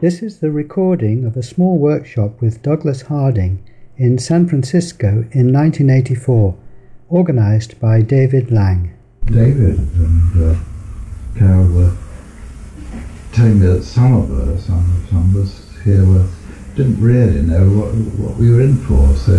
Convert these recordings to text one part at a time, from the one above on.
This is the recording of a small workshop with Douglas Harding in San Francisco in 1984, organised by David Lang. David and Carol were telling me that some of us here didn't really know what we were in for, so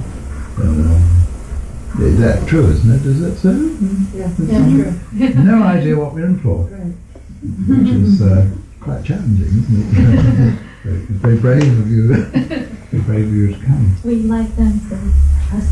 is that true, isn't it? Is it so? Yeah, true. No idea what we're in for, Right. which is quite challenging, isn't it? It's very brave of you, very brave of you to come. We like them for us.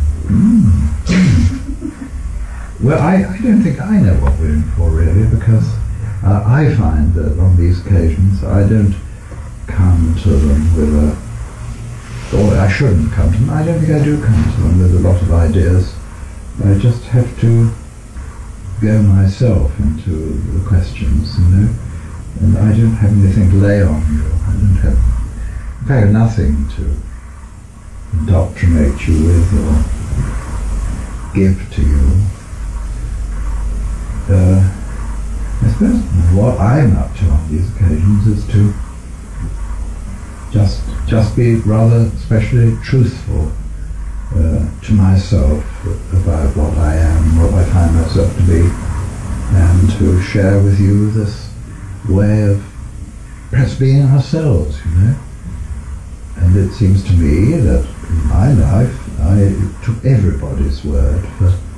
Well, I don't think I know what we're in for really, because I find that on these occasions I don't come to them with or I shouldn't come to them. I don't think I do come to them with a lot of ideas. I just have to go myself into the questions, and I don't have anything to lay on you. I don't have, in fact, nothing to indoctrinate you with or give to you. I suppose what I'm up to on these occasions is to just be rather especially truthful to myself about what I am, what I find myself to be, and to share with you this way of perhaps being ourselves, And it seems to me that in my life I took everybody's word for